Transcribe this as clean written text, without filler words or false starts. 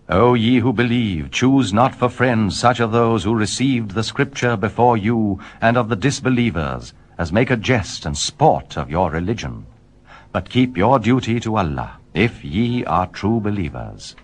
O ye who believe, choose not for friends such of those who received the Scripture before you, and of the disbelievers, as make a jest and sport of your religion. But keep your duty to Allah, if ye are true believers.